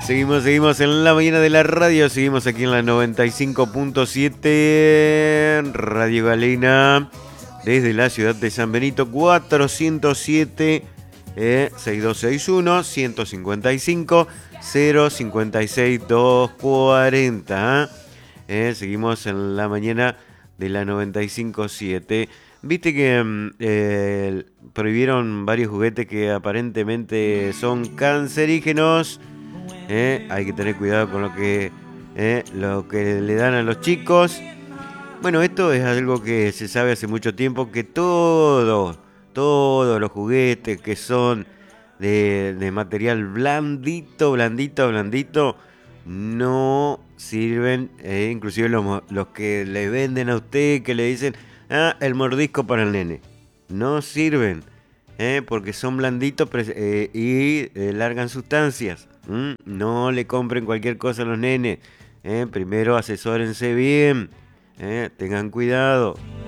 Seguimos en la mañana de la radio, seguimos aquí en la 95.7 Radio Galena, desde la ciudad de San Benito, 407 6261 155 056 240. Seguimos en la mañana de la 95.7. Viste que prohibieron varios juguetes que aparentemente son cancerígenos. Hay que tener cuidado con lo que le dan a los chicos. Bueno, esto es algo que se sabe hace mucho tiempo, que todos los juguetes que son de material blandito, no sirven. Inclusive los que le venden a usted, que le dicen, el mordisco para el nene, no sirven. Porque son blanditos y largan sustancias. No le compren cualquier cosa a los nenes. Primero asesórense bien. Tengan cuidado.